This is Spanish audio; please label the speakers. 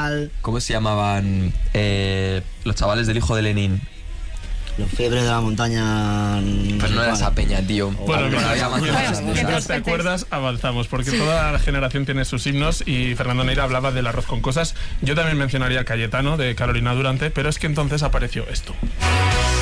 Speaker 1: Mal.
Speaker 2: ¿Cómo se llamaban los chavales del hijo de Lenin?
Speaker 1: Los Fiebres de la Montaña.
Speaker 2: Pues no era esa peña, tío.
Speaker 3: Bueno,
Speaker 2: había más cosas de esas.
Speaker 3: mientras te acuerdas, avanzamos, porque toda la generación tiene sus himnos y Fernando Neira hablaba del arroz con cosas. Yo también mencionaría Cayetano, de Carolina Durante, pero es que entonces apareció esto.